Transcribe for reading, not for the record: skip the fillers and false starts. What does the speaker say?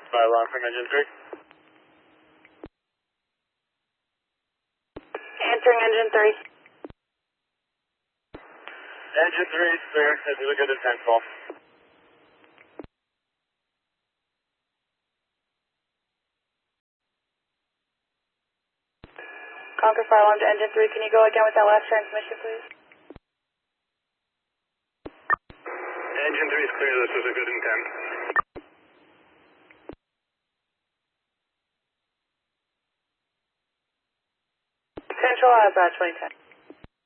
Fire alarm from engine 3. Answering engine 3. Engine 3 is clear as we look at the 10 fall. Conquer fire alarm to engine 3. Can you go again with that last transmission, please? Engine 3 is clear. This was a good intent. Central, batch 2010.